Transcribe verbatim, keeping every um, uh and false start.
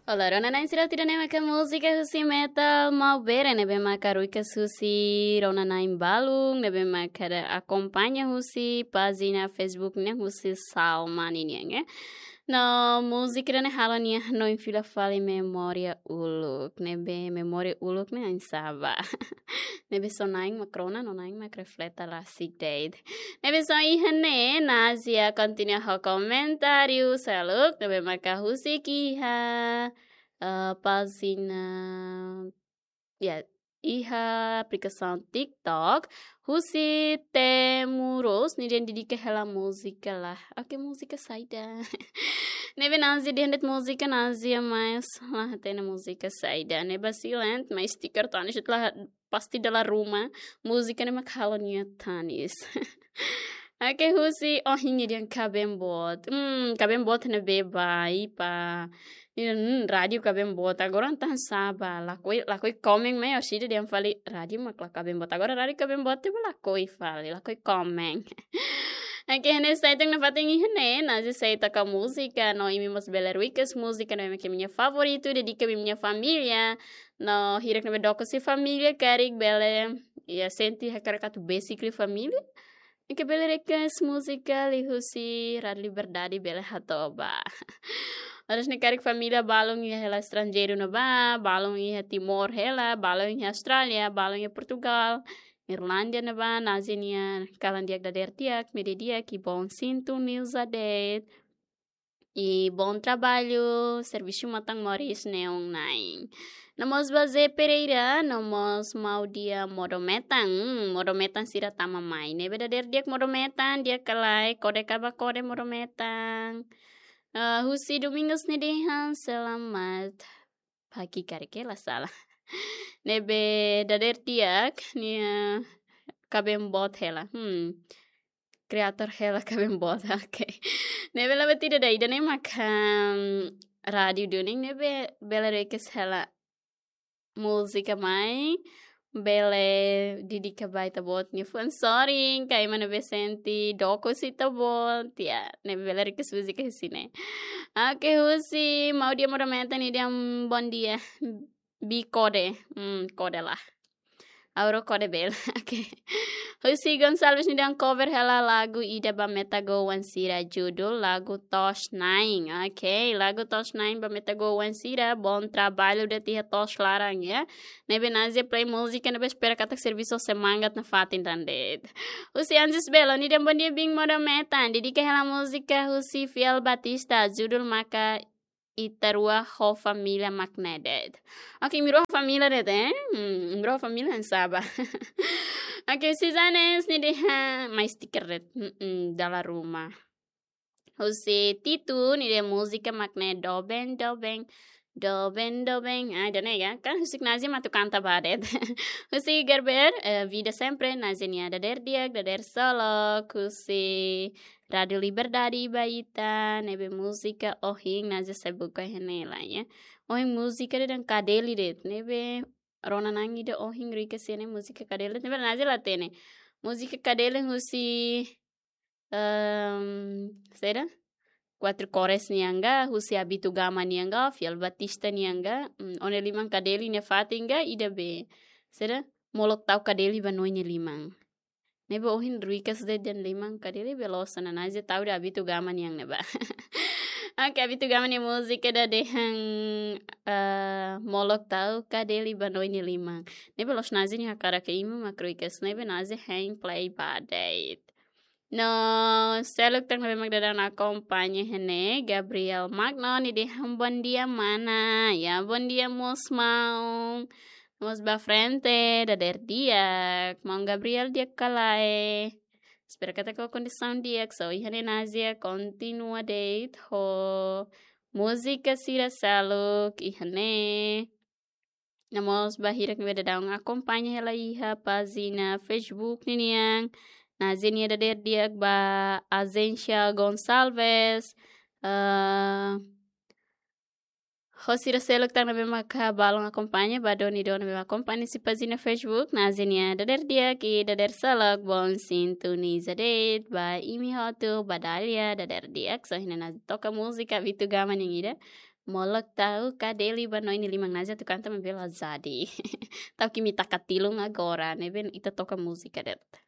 Allora, non hai sentito nemmeno musica così metal, ma bene, ne abbiamo ruica susi, rona na imbalung, ne abbiamo accompagna husi, pagina Facebook ne husi salma ni no, música ne halania no infila fala memória uluk, nebe memória uluk ne ansaba. Nebe sonaing makrona no naing mak refleta la sigdeid. Nebe so ihane nazia continua ho comentário saluk nebe makahusi kiha uh, página ya iha aplicação TikTok husi temuros ni den didike hela música lá. Oke música saida. Nebe nazi dihendet música nazi mas lah tena música saida. Neba silent mas sticker tanis lah pasti dalla rumah música ne makhalonia tanis. Oke husi oh ini dia kabem bot. Hmm kabem bot ne beba ipa. Hmm, radio kabem bot agora não saba la coi la coi comem me oshide dia fali radio mak la kabem bot agora radio kabem bot te la coi fali la coi comem. Aqui nesse site na fating ihne na je site ka música no imimos belerwikes música no que minha favorito dedica minha família no hirek na bedoko si família karik bele ya senti hakarkatu basically família e que belerekes música li husi rad liberdade bele hatoba. Aras ne karik família balong ia hela estrangeiro no ba, balong ia Timor hela, balong ia Austrália, balong ia Portugal, Irlândia na ba, nazinia kalandiak da dertiak, medediak e bom sintonia zadet. E bom trabalho, serviço matang moris neong naing. Namos baze Pereira, namos mau dia modometan, hmm, modometan sira tama mai. Nebe da derdiak modometan, dia kalai kode kaba kode modometan. Uh, Husi Domingos ni dehan selamat pagi karike la salah. Nebe dader tiak ni uh, kabem bot hela. Hmm. Kreator hela kabem bot. Okay. Nebe la betida dai dane makam radio duning nebe bela rekes hela música mai. Bele didika baita bot ni fun sorry kay mana besenti doko sita bot ya ne bele rikes música sine. Oke husi mau dia moramenta ni dia bon dia bi kode hmm kode lah. Auro kode bel. Oke. Husi Gonçalves ni dia cover hela lagu Ida Bameta Go Wansira judul lagu Tosh Nine. Oke, lagu Tosh Nine Bameta Go Wansira. Bom trabalho de tia Tosh Larang ya. Nebe nazia play música nebe espera kata serviço semangat na fatin tandet. Husi Anjus Belo ni dia bon dia bing morameta. Didika hela música Husi Fiel Batista judul maka Itarua ho família Macnedet. Ok, mirou a família de eh? Hmm, mirou a família en saba. Ok, Suzanes ni dia mais sticker red mm, dalla rumah. Jose Titu ni dia música Macne dobeng dobeng dobeng dobeng. Ah, dane ya kan Husik Nazia matu canta badet. Jose Gerber uh, vida sempre Nazinia dader diak dader solo Jose Radio Liberdade Baita, nebe música ohing nazi sebuka henela ya. Ohing música de dan kadeli det, nebe rona nangi de ohing rika sene música kadeli, nebe nazi latene. Música kadeli husi um, será? Quatro cores nianga, husi habitu gama nianga, Fiel Batista nianga, um, one limang kadeli ne fatinga ida be. Será? Molok tau kadeli banoi ne limang. Nebe ohin ruikas de dan limang kadeli belosa na nazi tau da habitu gama niang neba. Oke habitu gama ni musika da dehang uh, molok tau kadeli banoi ni limang. Nebe los nazi ni hakara ke imu makruikas nebe nazi hang play badait. No, seluk tang nebe magdadan akompanya hene Gabriel Magno ni dehang bon dia mana ya bon dia mosmau. Vamos ba frente da der diak, mau Gabriel dia kalai. Espera kata ko condição diak, so ihane nazia continua date ho música sira saluk ihane. Namos ba hirak ni daung acompanha ela iha pagina Facebook niniang. Nazia da der diak ba Azencia Gonçalves. Uh, Rosira Seluk tang nabe maka balong acompanha badoni don nabe acompanha si pagina Facebook nazinia dader dia ki dader salak bon sintoniza det ba imi hotu badalia dader dia so hina naz toka música vitu gama ningida Molek tahu kadeli ba noini limang naja tu canta me bela zadi. Tau que me taca tilung agora, né? Ben ita toca música dela.